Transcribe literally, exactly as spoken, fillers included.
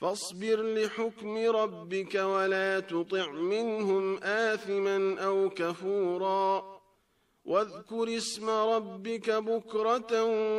فاصبر لحكم ربك ولا تطع منهم آثما أو كفورا واذكر اسم ربك بكرة